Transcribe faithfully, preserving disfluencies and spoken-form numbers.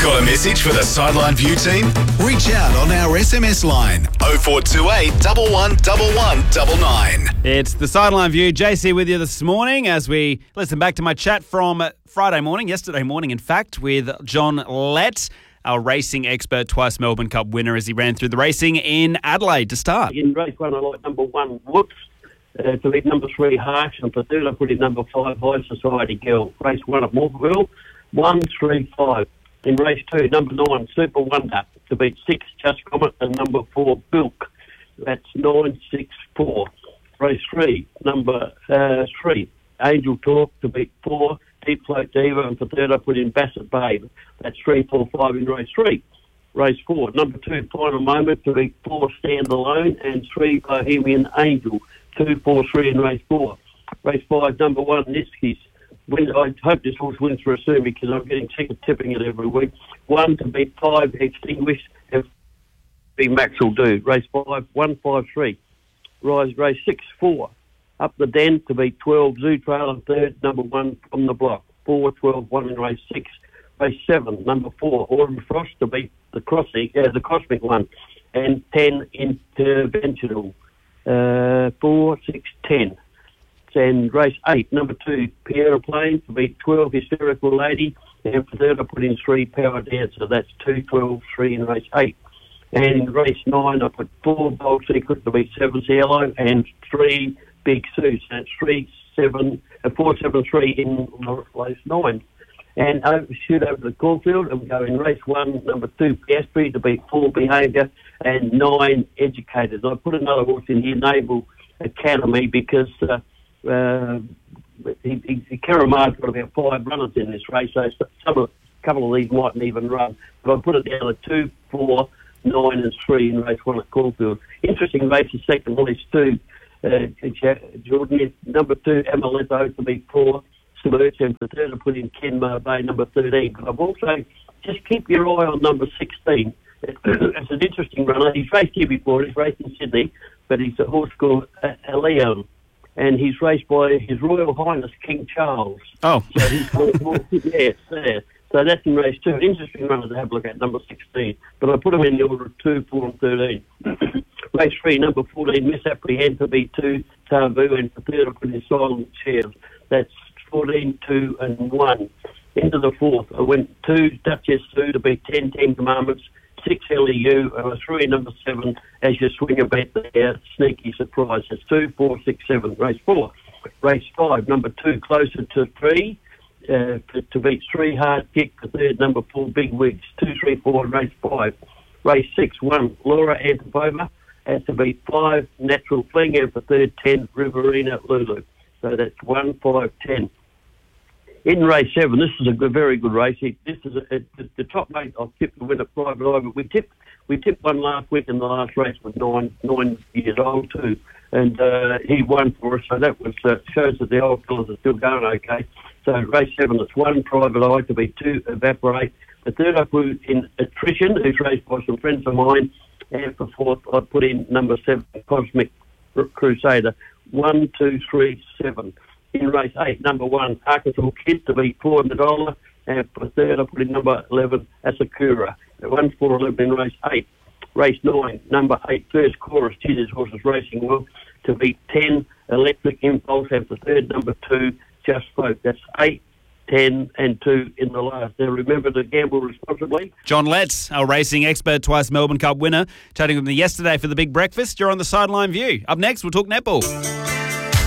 Got a message for the Sideline View team? Reach out on our S M S line oh four two eight, one one one one nine nine. It's the Sideline View. J C with you this morning as we listen back to my chat from Friday morning, yesterday morning, in fact, with John Lett, our racing expert, twice Melbourne Cup winner, as he ran through the racing in Adelaide to start. In race one, I like number one, Whoops. Uh, to beat number three, Harsh. And for third, I put in number five, High Society Girl. Race one at Morpheville, one, three, five. In race two, number nine, Super Wonder. To beat six, Just Comet. And number four, Bilk. That's nine, six, four. Race three, number uh, three, Angel Talk. To beat four, Deep Float Diva. And for third, I put in Bassett Babe. That's three, four, five in race three. Race four, number two, Final Moment. To beat four, Stand Alone. And three, Bohemian Angel. Two, four, three in race four. Race five, number one, Nitskis. Win, I hope this horse wins for us soon because I'm getting sick of tipping it every week. One to beat five, Extinguished. F B Max will do. Race five, one, five, three. Rise, race six, four. Up the Den to beat twelve, Zoo Trail. And third, number one, From the Block. Four, twelve, one in race six. Race seven, number four, Autumn Frost to beat the Crossy, uh, the Cosmic One. And ten, Interventional. Uh, four, six, ten. And race eight, number two, Pierre Plane to beat twelve, Hysterical Lady. And for third, I put in three, Power Dancer. That's two, twelve, three in race eight. And in race nine, I put four, Bold Secret to beat seven, Cielo. And three, Big Sue. So that's three, seven, uh, four, seven, three in race nine. And over, shoot over the Caulfield, and we go in race one, number two, Piastri to beat four, Behaviour, and nine, Educators. I put another horse in here, Naval Academy, because uh, uh, he, he, he Karamar's got about five runners in this race, so some of, a couple of these mightn't even run. But I put it down at two, four, nine, and three in race one at Caulfield. Interesting race, the second race two, uh, Jordan, number two, Amaletto to beat four, Smirch, and for third I put in Ken Bay, number thirteen. But I've also, just keep your eye on number sixteen. It's an interesting runner. He's raced here before. He's raced in Sydney, but he's a horse called uh, Leon, and he's raced by His Royal Highness King Charles. Oh. So he's more, more, yes, there. So that's in race two. An interesting runner to have a look at, number sixteen. But I put them in the order of two, four, and thirteen. Race three, number fourteen, Misapprehend to beat two, Taboo, and for third I put in Silent Shares. That's fourteen, two, and one. Into the fourth, I went two, Duchess Sue to beat ten, ten Commandments, six L E U, and I threw in number seven as you swing a bet there, Sneaky Surprise. That's two, four, six, seven. Race four. Race five, number two, Closer to three, uh, to, to beat three, Hard Kick. For third, number four, Big Wigs, two, three, four, race five. Race six, one, Laura Antipova, has to beat five, Natural Fling, and for third, ten, Riverina Lulu. So that's one, five, ten. In race seven, this is a good, very good race. This is a, a, the top eight. I've tipped the winner Private Eye, but we tipped we tipped one last week in the last race with nine nine years old too, and uh, he won for us. So that was uh, shows that the old fellas are still going okay. So race seven, it's one Private Eye to be two Evaporate. The third I put in Attrition, who's raced by some friends of mine, and for fourth I put in number seven Cosmic Crusader. One, two, three, seven. In race eight, number one, Arkansas Kid to beat four Nadola, and for third I put in number eleven, Asakura. One, four, eleven in race eight. Race nine, number eight, First Chorus, Jesus Horses Racing Well, to beat ten, Electric Impulse, and for third, number two, Just Float. That's eight, ten, and two in the last. Now remember to gamble responsibly. John Letts, our racing expert, twice Melbourne Cup winner, chatting with me yesterday for the Big Breakfast. You're on the Sideline View. Up next, we'll talk netball.